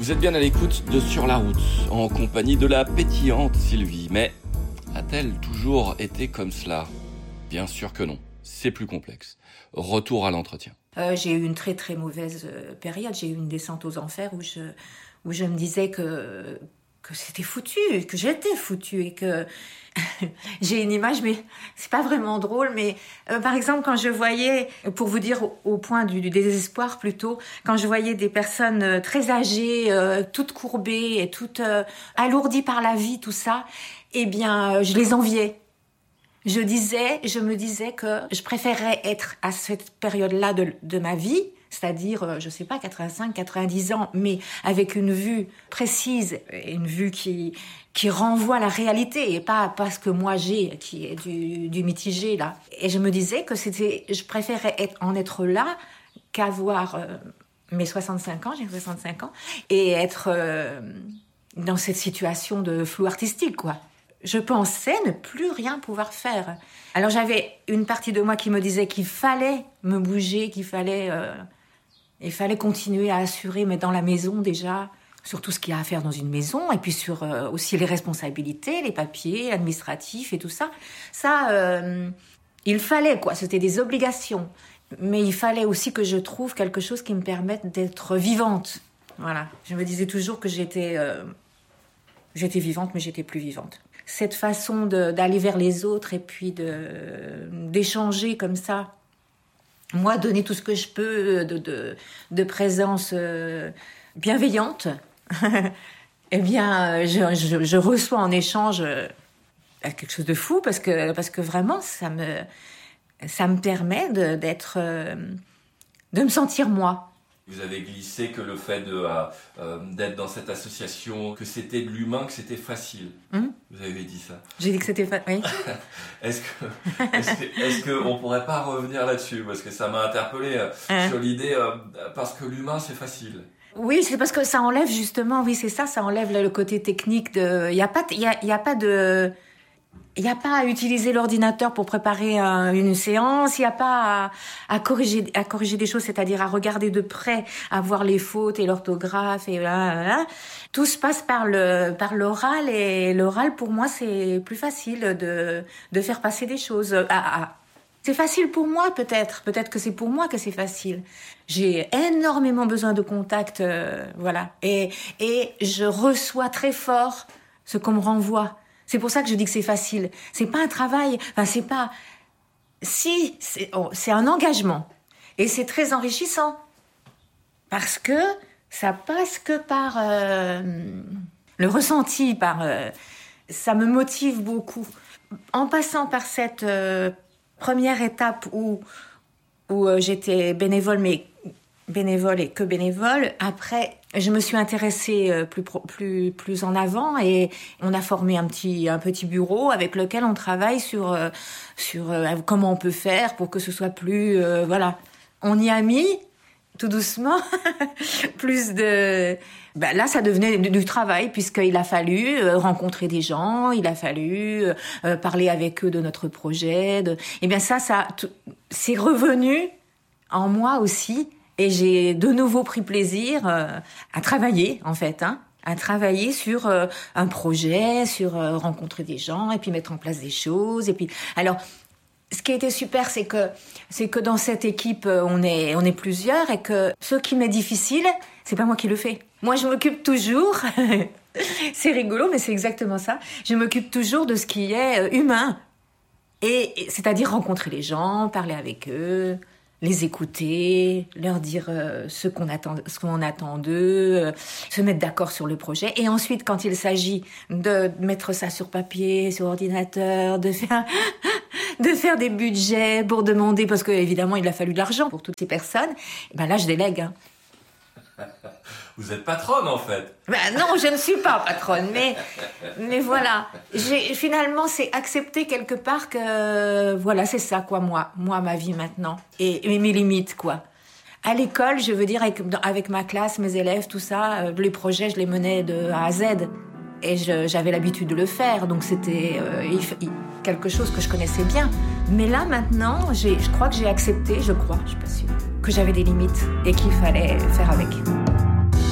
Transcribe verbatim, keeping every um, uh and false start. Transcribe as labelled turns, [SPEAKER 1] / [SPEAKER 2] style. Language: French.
[SPEAKER 1] Vous êtes bien à l'écoute de Sur la route, en compagnie de la pétillante Sylvie. Mais a-t-elle toujours été comme cela ? Bien sûr que non, c'est plus complexe. Retour à l'entretien.
[SPEAKER 2] Euh, j'ai eu une très très mauvaise période, j'ai eu une descente aux enfers où je, où je me disais que, que c'était foutu, que j'étais foutue et que... J'ai une image, mais c'est pas vraiment drôle, mais euh, par exemple, quand je voyais, pour vous dire au, au point du, du désespoir plutôt, quand je voyais des personnes euh, très âgées, euh, toutes courbées et toutes euh, alourdies par la vie, tout ça, eh bien, euh, je les enviais. Je disais, je me disais que je préférais être à cette période-là de, de ma vie, c'est-à-dire, je sais pas, quatre-vingt-cinq, quatre-vingt-dix ans, mais avec une vue précise, une vue qui, qui renvoie à la réalité, et pas parce que moi j'ai, qui est du, du mitigé, là. Et je me disais que c'était, je préférais être, en être là qu'avoir euh, mes soixante-cinq ans, j'ai soixante-cinq ans, et être euh, dans cette situation de flou artistique, quoi. Je pensais ne plus rien pouvoir faire. Alors j'avais une partie de moi qui me disait qu'il fallait me bouger, qu'il fallait, euh, il fallait continuer à assurer, mais dans la maison déjà, sur tout ce qu'il y a à faire dans une maison, et puis sur euh, aussi les responsabilités, les papiers administratifs et tout ça. Ça, euh, il fallait quoi, c'était des obligations. Mais il fallait aussi que je trouve quelque chose qui me permette d'être vivante. Voilà. Je me disais toujours que j'étais, euh, j'étais vivante, mais j'étais plus vivante. Cette façon de, d'aller vers les autres et puis de, d'échanger comme ça. Moi, donner tout ce que je peux de, de, de présence euh, bienveillante, eh bien, je, je, je reçois en échange euh, quelque chose de fou parce que, parce que vraiment, ça me, ça me permet de, d'être, euh, de me sentir moi.
[SPEAKER 1] Vous avez glissé que le fait de, euh, euh, d'être dans cette association, que c'était de l'humain, que c'était facile. Mmh. Vous avez dit ça.
[SPEAKER 2] J'ai dit que c'était facile, oui.
[SPEAKER 1] est-ce que, est-ce que, est-ce que on pourrait pas revenir là-dessus ? Parce que ça m'a interpellé euh, hein? sur l'idée, euh, parce que l'humain, c'est facile.
[SPEAKER 2] Oui, c'est parce que ça enlève justement, oui, c'est ça, ça enlève le côté technique de... Il n'y a pas, il y a, il y a pas de... Il n'y a pas à utiliser l'ordinateur pour préparer un, une séance, il n'y a pas à, à, corriger, à corriger des choses, c'est-à-dire à regarder de près, à voir les fautes et l'orthographe et là, là, là. Tout se passe par le par l'oral et l'oral pour moi c'est plus facile de de faire passer des choses. Ah, ah. C'est facile pour moi peut-être, peut-être que c'est pour moi que c'est facile. J'ai énormément besoin de contact, euh, voilà, et et je reçois très fort ce qu'on me renvoie. C'est pour ça que je dis que c'est facile. C'est pas un travail, enfin c'est pas... Si, c'est, oh, c'est un engagement. Et c'est très enrichissant. Parce que ça passe que par euh, le ressenti, par... Euh, ça me motive beaucoup. En passant par cette euh, première étape où, où euh, j'étais bénévole, mais bénévole et que bénévole, après... Je me suis intéressée plus, plus, plus en avant et on a formé un petit, un petit bureau avec lequel on travaille sur, sur comment on peut faire pour que ce soit plus... Euh, voilà. On y a mis, tout doucement, plus de... Ben là, ça devenait du, du travail puisqu'il a fallu euh, rencontrer des gens, il a fallu euh, parler avec eux de notre projet. De... Eh bien ça, ça t- c'est revenu en moi aussi. Et j'ai de nouveau pris plaisir euh, à travailler, en fait, hein, à travailler sur euh, un projet, sur euh, rencontrer des gens et puis mettre en place des choses. Et puis, alors, ce qui a été super, c'est que c'est que dans cette équipe, on est on est plusieurs et que ce qui m'est difficile, c'est pas moi qui le fais. Moi, je m'occupe toujours. C'est rigolo, mais c'est exactement ça. Je m'occupe toujours de ce qui est humain, et, et c'est-à-dire rencontrer les gens, parler avec eux. Les écouter, leur dire euh, ce qu'on attend, ce qu'on attend d'eux, euh, se mettre d'accord sur le projet. Et ensuite, quand il s'agit de mettre ça sur papier, sur ordinateur, de faire, de faire des budgets pour demander, parce que évidemment, il a fallu de l'argent pour toutes ces personnes. Et ben là, je délègue. Hein.
[SPEAKER 1] Vous êtes patronne, en fait.
[SPEAKER 2] Ben non, je ne suis pas patronne, mais, mais voilà. J'ai, finalement, c'est accepter quelque part que, voilà, c'est ça, quoi, moi. Moi, ma vie maintenant. Et, et mes limites, quoi. À l'école, je veux dire, avec, avec ma classe, mes élèves, tout ça, les projets, je les menais de A à Z. Et je, j'avais l'habitude de le faire, donc c'était euh, il, il, quelque chose que je connaissais bien. Mais là, maintenant, j'ai, je crois que j'ai accepté, je crois, je suis pas sûre, que j'avais des limites et qu'il fallait faire avec.